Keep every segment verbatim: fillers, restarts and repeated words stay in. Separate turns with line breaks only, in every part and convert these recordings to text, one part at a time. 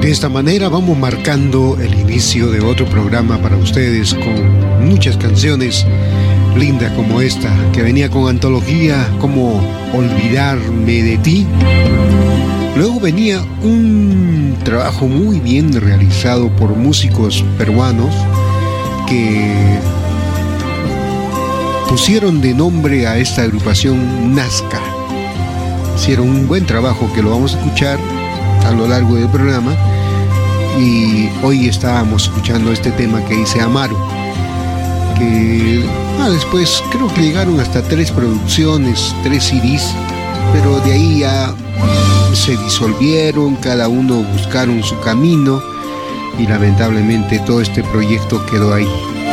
De esta manera vamos marcando el inicio de otro programa para ustedes con muchas canciones lindas como esta, que venía con antología como Olvidarme de ti. Luego venía un trabajo muy bien realizado por músicos peruanos que pusieron de nombre a esta agrupación Nazca. Hicieron un buen trabajo que lo vamos a escuchar a lo largo del programa, y hoy estábamos escuchando este tema que dice Amaro, que ah, después creo que llegaron hasta tres producciones, tres C Ds, pero de ahí ya se disolvieron, cada uno buscaron su camino y lamentablemente todo este proyecto quedó ahí.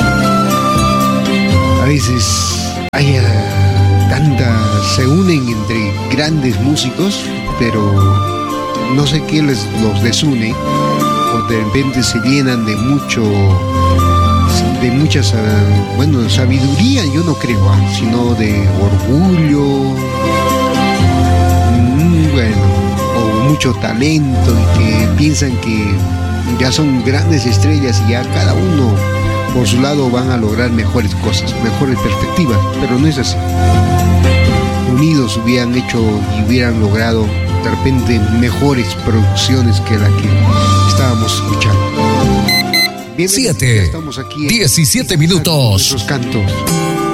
A veces hay uh, tantas, se unen entre grandes músicos, pero no sé qué les, los desune, o de repente se llenan de mucho, de muchas, uh, bueno, sabiduría, yo no creo, uh, sino de orgullo, mm, bueno, o mucho talento, y que piensan que ya son grandes estrellas y ya cada uno por su lado van a lograr mejores cosas, mejores perspectivas, pero no es así. Unidos hubieran hecho y hubieran logrado de repente mejores producciones que la que estábamos escuchando.
Bien, siete, estamos aquí diecisiete minutos.
Esos cantos.